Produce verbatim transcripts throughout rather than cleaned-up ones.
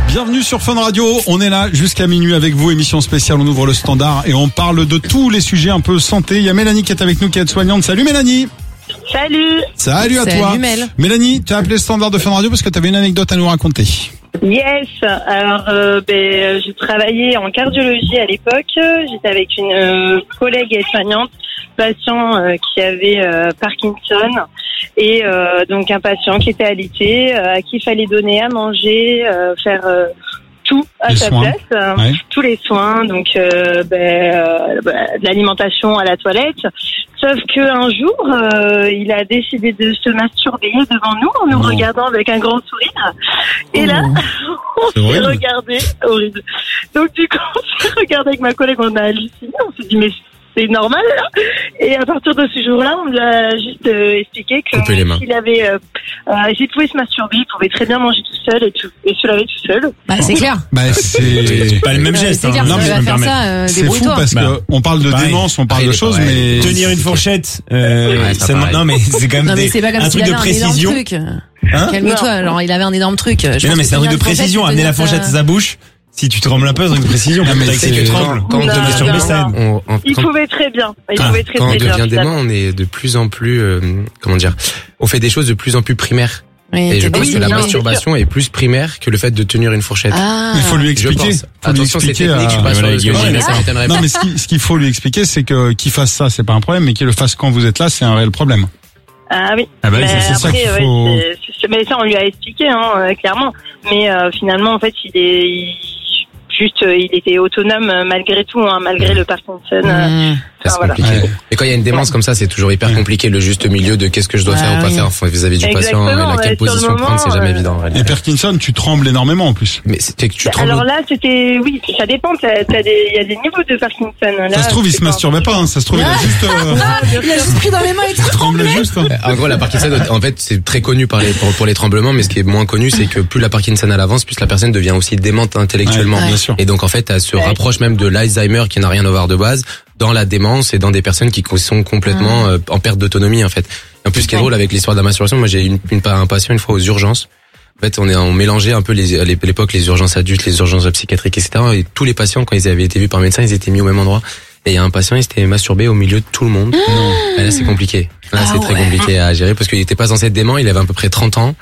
Bienvenue sur Fun Radio, on est là jusqu'à minuit avec vous, émission spéciale, on ouvre le standard et on parle de tous les sujets un peu santé. Il y a Mélanie qui est avec nous, qui est aide-soignante. Salut Mélanie. Salut. Salut à Salut toi. Mel. Mélanie, tu as appelé le standard de Fun Radio parce que tu avais une anecdote à nous raconter. Yes, alors euh, ben, j'ai travaillé en cardiologie à l'époque, j'étais avec une euh, collègue aide-soignante, patient euh, qui avait euh, Parkinson et euh, donc un patient qui était alité, euh, à qui il fallait donner à manger, euh, faire euh, tout à Les sa soins. place, euh, Ouais. tous les soins, donc euh, ben, euh, ben, de l'alimentation à la toilette. Sauf que un jour, euh, il a décidé de se masturber devant nous en nous Non. regardant avec un grand sourire. Et là, on C'est s'est horrible. regardé, horrible. Donc du coup, on s'est regardé avec ma collègue, on a halluciné, on s'est dit mais c'est normal là. Et à partir de ce jour-là, on lui a juste euh, expliqué que Couper les mains. s'il avait, euh, euh, s'il pouvait se masturber, il pouvait très bien manger tout seul et tout, et se laver tout seul. Bah, c'est clair. Bah c'est Pas le même Euh, geste. C'est hein. clair, non, si mais tu je vas me faire permets. ça, euh, c'est fou débrouille-toi. parce Bah, que on parle de pareil. démence, on parle Ah, de il est choses, pareil. mais Tenir une fourchette, euh, Ouais, c'est ça- pas pareil. non mais c'est quand même Non mais des- c'est pas comme un s'il truc de avait un énorme précision. truc. Hein Calme-toi, genre il avait un énorme truc. Je Mais pense non mais que c'est un truc de tenir une fourchette, précision. c'est Amener la tenir fourchette ta- à sa bouche. Si tu trembles un peu, c'est un truc de précision. Non, mais T'as c'est- que quand- tremble. quand on Non, te non, masturbe, non, ça non. aide. On- on- Il quand- pouvait très bien, il Ah, pouvait très Quand on très bien. devient finalement. dément, on est de plus en plus, euh, comment dire, on fait des choses de plus en plus primaires. Oui, Et je t'es pense oui, que la non, masturbation est plus primaire que le fait de tenir une fourchette. Ah. il faut lui Je expliquer. pense. Faut lui Attention, c'est expliquer technique, je suis à- pas sûr Voilà, de ce que je dis, Guillaume. mais ça m'étonnerait Non pas. mais ce qui- ce qu'il faut lui expliquer, c'est que qu'il fasse ça, c'est pas un problème, mais qu'il le fasse quand vous êtes là, c'est un réel problème. Ah oui. Ah bah oui, Mais c'est- c'est ça après, qu'il ouais, faut- c'est- c'est- mais ça on lui a expliqué, hein, euh, clairement. Mais euh, finalement, en fait, il est il- juste, euh, il était autonome euh, malgré tout, hein, malgré le Parkinson. euh, Mmh. C'est Ah, voilà. compliqué. Ouais. Et quand il y a une démence comme ça, c'est toujours hyper compliqué le juste milieu de qu'est-ce que je dois Ouais, faire ou pas oui. faire enfin, vis-à-vis du patient, Exactement, et ouais, laquelle sur le position moment, prendre, c'est jamais euh, évident en Et réalité. Parkinson, tu trembles énormément en plus. Mais c'était que tu trembles. Alors là, c'était, oui, ça dépend. T'as, t'as des, il y a des niveaux de Parkinson. Là, Ça se trouve, il c'est se masturbait pas, hein. Ça se trouve, il a juste, euh, Ah, bien Il a sûr. juste pris dans les mains et tout. il tremblait juste, hein. En gros, la Parkinson, en fait, c'est très connu par les, pour, pour les tremblements, mais ce qui est moins connu, c'est que plus la Parkinson elle avance, plus la personne devient aussi démente intellectuellement. Ouais, bien sûr. Et donc, en fait, elle se Ouais. rapproche même de l'Alzheimer qui n'a rien à voir de base, dans la démence et dans des personnes qui sont complètement euh, en perte d'autonomie, en fait. Et en plus, ce qui est drôle avec l'histoire de la masturbation, moi, j'ai eu une, une, un patient une fois aux urgences. En fait, on est, on mélangeait un peu les, à l'époque les urgences adultes, les urgences psychiatriques, et cetera. Et tous les patients, quand ils avaient été vus par médecin, ils étaient mis au même endroit. Et il y a un patient, il s'était masturbé au milieu de tout le monde. Et là, c'est compliqué. Là, Ah c'est très ouais. compliqué à gérer parce qu'il était pas censé être dément, il avait à peu près trente ans.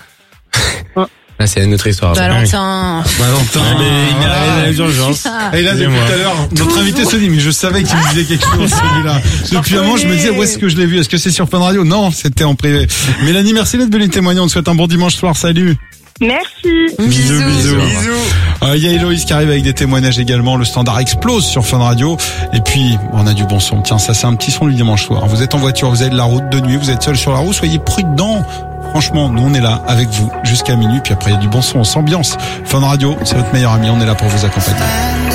Là, c'est une autre histoire. Valentin. Valentin. Ah, mais il est arrivé aux urgences. Ah. Et là, depuis Excusez-moi. tout à l'heure, notre invité se dit, mais je savais qu'il me disait quelque chose, celui-là. Depuis un moment, je me disais, où est-ce que je l'ai vu? Est-ce que c'est sur Fun Radio? Non, c'était en privé. Mélanie, merci d'être venue témoigner. On te souhaite un bon dimanche soir. Salut. Merci. Bisous, bisous. Bisous. Euh, Il y a Héloïse qui arrive avec des témoignages également. Le standard explose sur Fun Radio. Et puis, on a du bon son. Tiens, ça, c'est un petit son du dimanche soir. Vous êtes en voiture, vous avez de la route de nuit, vous êtes seul sur la route. Soyez prudents. Franchement, nous, on est là avec vous jusqu'à minuit. Puis après, il y a du bon son, on s'ambiance. Fun Radio, c'est votre meilleur ami. On est là pour vous accompagner.